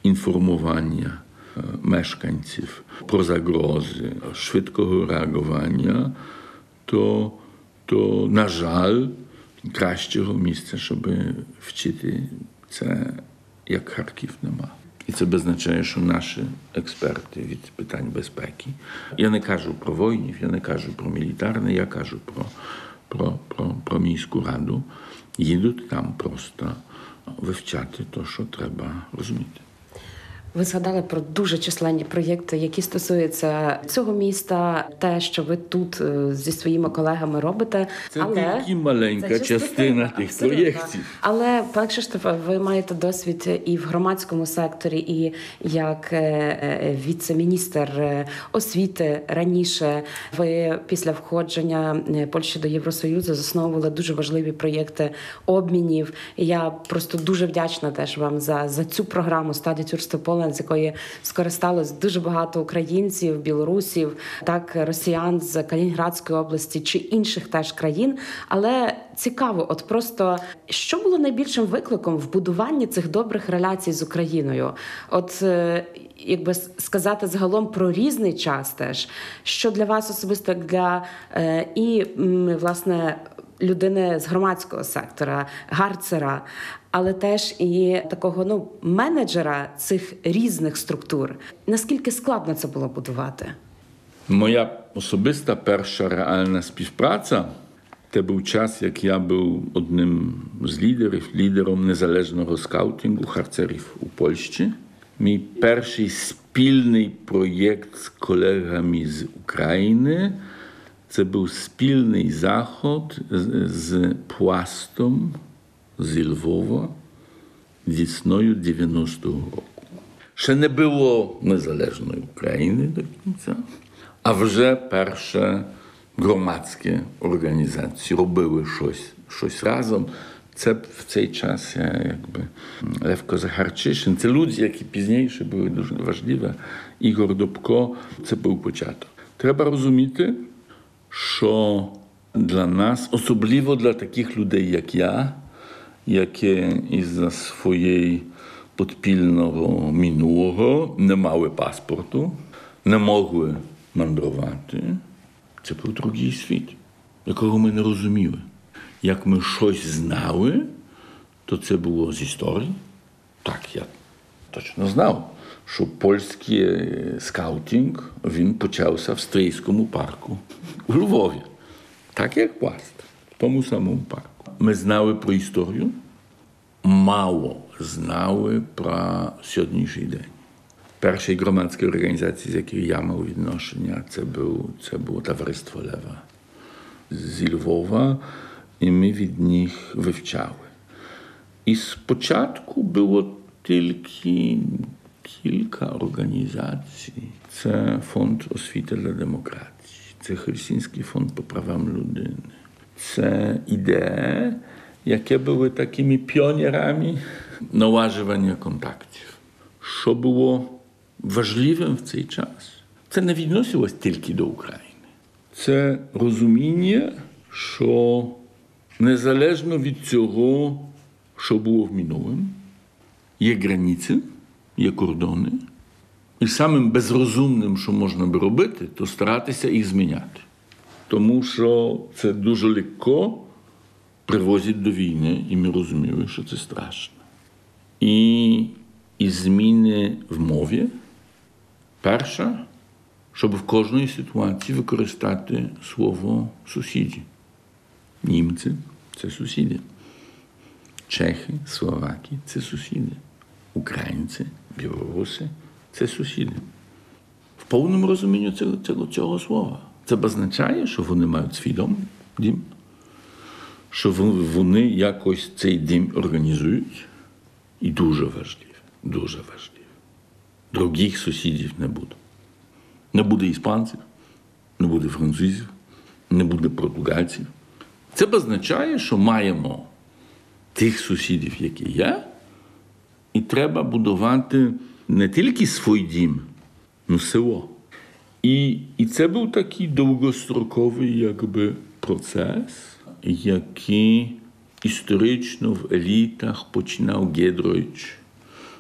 інформування мешканців про загрози, швидкого реагування, то, на жаль, кращого місця, щоб вчити це, як Харків, нема. І це означає, що наші експерти від питань безпеки, я не кажу про воїнів, я не кажу про мілітарне, я кажу про міську раду, їдуть там просто вивчати те, що треба розуміти. Ви згадали про дуже численні проєкти, які стосуються цього міста, те, що ви тут зі своїми колегами робите. Це тільки маленька частина тих проєктів. Але, пане Кшиштофе, ви маєте досвід і в громадському секторі, і як віце-міністр освіти раніше. Ви після входження Польщі до Євросоюзу засновували дуже важливі проєкти обмінів. І я просто дуже вдячна теж вам за цю програму «Study Tours to Poland», з якої скористалось дуже багато українців, білорусів, так, росіян з Калінінградської області чи інших теж країн. Але цікаво, от просто, що було найбільшим викликом в будуванні цих добрих реляцій з Україною? От, якби сказати загалом про різний час теж, що для вас особисто, для власне, людини з громадського сектора, гарцера, але теж і такого, менеджера цих різних структур. Наскільки складно це було будувати? Моя особиста перша реальна співпраця – це був час, як я був одним з лідером незалежного скаутингу харцерів у Польщі. Мій перший спільний проєкт з колегами з України – це був спільний заход з Пластом зі Львова весною 90-го року. Ще не було незалежної України до кінця, а вже перші громадські організації робили щось разом. Це в цей час Левко Захарчишин. Це люди, які пізніше були дуже важливі. Ігор Добко. Це був початок. Треба розуміти, що для нас, особливо для таких людей, як я, які із-за своєї підпільного минулого не мали паспорту, не могли мандрувати, це був другий світ, якого ми не розуміли. Як ми щось знали, то це було з історії. Так, я точно знав, що польський скаутинг, він почався в Стрийському парку у Львові. Так, як Пласт, в тому самому парку. Ми знали про історію, мало знали про сьогоднішній день. Перші громадські організації, з якими я мав відношення, це було Товариство Лева зі Львова, і ми від них вивчали. І спочатку було тільки кілька організацій. Це Фонд освіти для демократії, це Хельсінський фонд по правам людини. Це ідеї, які були такими піонерами налагоджування контактів. Що було важливим в цей час? Це не відносилось тільки до України. Це розуміння, що незалежно від цього, що було в минулому, є границі, є кордони. І самим безрозумним, що можна би робити, то старатися їх зміняти. Тому що це дуже легко привозить до війни, і ми розуміли, що це страшно. І зміни в мові. Перша, щоб в кожній ситуації використати слово «сусіді». Німці – це сусіди. Чехи, словаки – це сусіди. Українці, білоруси – це сусіди. В повному розумінні цього слова. Це означає, що вони мають свій дім, що вони якось цей дім організують. І дуже важливо. Других сусідів не буде. Не буде іспанців, не буде французів, не буде португальців. Це означає, що маємо тих сусідів, які є, і треба будувати не тільки свій дім, але село. І це був такий довгостроковий процес, який історично в елітах починав Гедройч